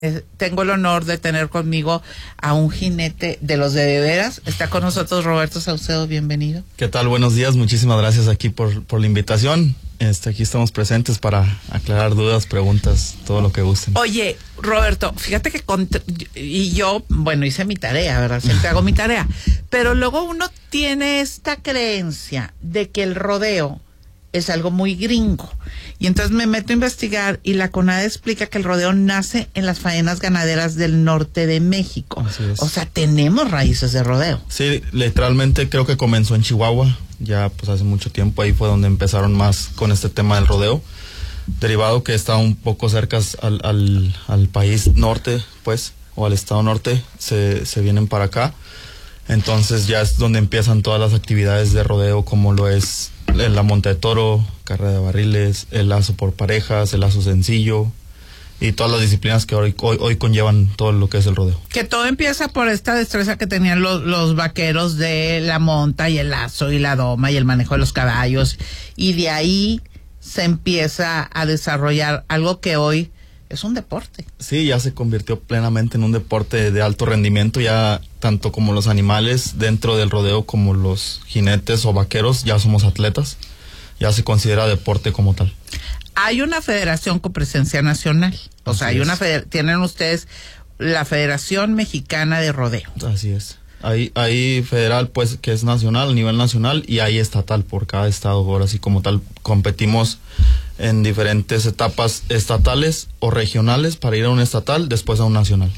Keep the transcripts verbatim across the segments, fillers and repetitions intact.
Eh, tengo el honor de tener conmigo a un jinete de los de, de veras. Está con nosotros Roberto Saucedo, bienvenido. ¿Qué tal? Buenos días, muchísimas gracias aquí por, por la invitación. Este, aquí estamos presentes para aclarar dudas, preguntas, todo lo que gusten. Oye, Roberto, fíjate que con, y yo, bueno, hice mi tarea, ¿verdad? Siempre hago mi tarea, pero luego uno tiene esta creencia de que el rodeo es algo muy gringo. Y entonces me meto a investigar y la CONADE explica que el rodeo nace en las faenas ganaderas del norte de México. Así es. O sea, tenemos raíces de rodeo. Sí, literalmente creo que comenzó en Chihuahua, ya pues hace mucho tiempo, ahí fue donde empezaron más con este tema del rodeo, derivado que está un poco cerca al, al, al país norte, pues, o al estado norte, se, se vienen para acá. Entonces ya es donde empiezan todas las actividades de rodeo, como lo es la monta de toro, carrera de barriles, el lazo por parejas, el lazo sencillo y todas las disciplinas que hoy, hoy, hoy conllevan todo lo que es el rodeo. Que todo empieza por esta destreza que tenían los, los vaqueros de la monta y el lazo y la doma y el manejo de los caballos, y de ahí se empieza a desarrollar algo que hoy es un deporte. Sí, ya se convirtió plenamente en un deporte de alto rendimiento, ya tanto como los animales dentro del rodeo como los jinetes o vaqueros ya somos atletas, ya se considera deporte como tal. Hay una federación con presencia nacional, o Así sea, hay es. una feder- tienen ustedes la Federación Mexicana de Rodeo. Así es. Hay, hay federal, pues, que es nacional, a nivel nacional, y hay estatal por cada estado. Ahora sí, como tal, competimos en diferentes etapas estatales o regionales para ir a un estatal, después a un nacional.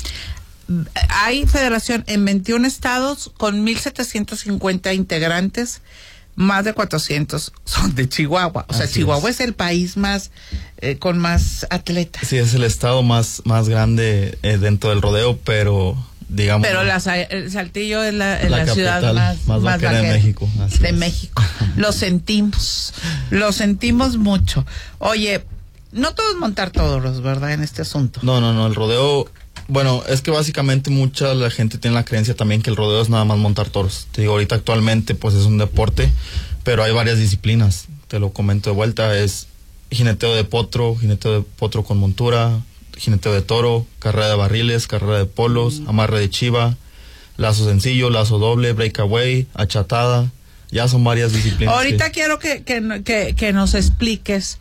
Hay federación en veintiún estados con mil setecientos cincuenta integrantes, más de cuatrocientos son de Chihuahua. O sea, Así Chihuahua es. es el país más eh, con más atletas. Sí, es el estado más, más grande eh, dentro del rodeo, pero digamos... Pero la, el Saltillo es la, es La la ciudad capital más, más vaquera de vaquera México, así de es. México. Lo sentimos, lo sentimos mucho. Oye, no todo es montar toros, ¿verdad? En este asunto. No, no, no, el rodeo... Bueno, es que básicamente mucha la gente tiene la creencia también que el rodeo es nada más montar toros. Te digo, ahorita actualmente pues es un deporte, pero hay varias disciplinas. Te lo comento de vuelta, es jineteo de potro, jineteo de potro con montura, jineteo de toro, carrera de barriles, carrera de polos, mm. amarre de chiva, lazo sencillo, lazo doble, breakaway, achatada. Ya son varias disciplinas. Ahorita que... quiero que, que, que, que nos expliques.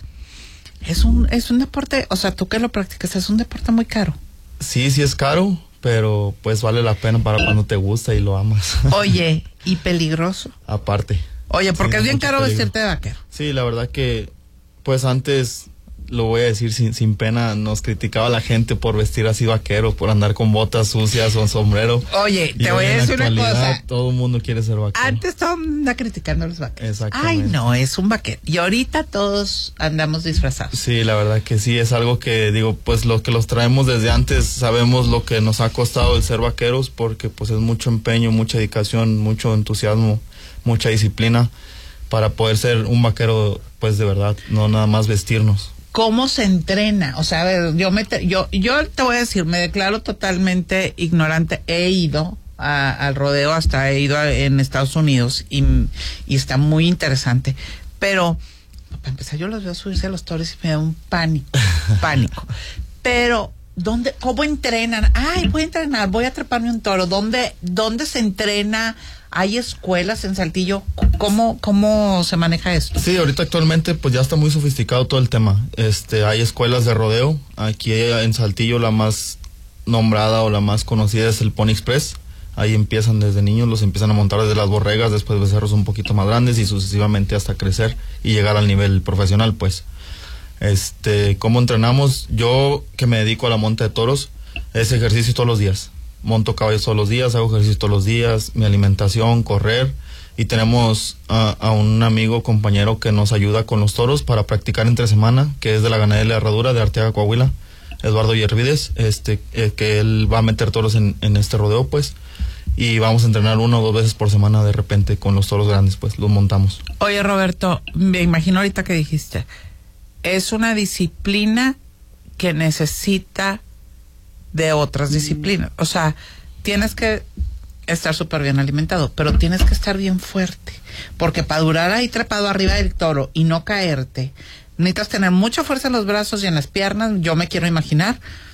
Es un, es un deporte, o sea, tú que lo practicas, es un deporte muy caro. Sí, sí es caro, pero pues vale la pena para cuando te gusta y lo amas. Oye, ¿y peligroso? Aparte. Oye, porque sí, es bien mucho caro peligro. vestirte de vaquero. Sí, la verdad que, pues antes, lo voy a decir sin, sin pena, nos criticaba la gente por vestir así vaquero, por andar con botas sucias o sombrero. Oye, Y te voy hoy a en decir una actualidad, cosa. todo el mundo quiere ser vaquero. Antes todo el mundo anda criticando a los vaqueros. Exactamente. Ay, no, es un vaquero. Y ahorita todos andamos disfrazados. Sí, la verdad que sí, es algo que digo, pues los que los traemos desde antes sabemos lo que nos ha costado el ser vaqueros, porque pues es mucho empeño, mucha dedicación, mucho entusiasmo, mucha disciplina para poder ser un vaquero, pues de verdad, no nada más vestirnos. ¿Cómo se entrena? O sea, a ver, yo me te, yo yo te voy a decir, me declaro totalmente ignorante. He ido a, al rodeo, hasta he ido a, en Estados Unidos y, y está muy interesante. Pero para empezar, yo los veo subirse a los toros y me da un pánico, pánico. Pero ¿dónde, cómo entrenan? Ay, voy a entrenar, voy a treparme un toro. ¿Dónde, dónde se entrena? ¿Hay escuelas en Saltillo? ¿Cómo, cómo se maneja esto? Sí, ahorita actualmente pues ya está muy sofisticado todo el tema. Este, hay escuelas de rodeo. Aquí en Saltillo la más nombrada o la más conocida es el Pony Express. Ahí empiezan desde niños, los empiezan a montar desde las borregas, después becerros un poquito más grandes y sucesivamente hasta crecer y llegar al nivel profesional, pues. Este, ¿cómo entrenamos? Yo, que me dedico a la monta de toros, es ejercicio todos los días. Monto caballos todos los días, hago ejercicio todos los días, mi alimentación, correr, y tenemos a, a un amigo, compañero que nos ayuda con los toros para practicar entre semana, que es de la ganadería de la Herradura de Arteaga, Coahuila, Eduardo Yervides, este, eh, que él va a meter toros en, en este rodeo, pues, y vamos a entrenar una o dos veces por semana de repente con los toros grandes, pues, los montamos. Oye, Roberto, me imagino ahorita que dijiste, es una disciplina que necesita de otras disciplinas. O sea, tienes que estar súper bien alimentado, pero tienes que estar bien fuerte, porque para durar ahí trepado arriba del toro y no caerte, necesitas tener mucha fuerza en los brazos y en las piernas, yo me quiero imaginar,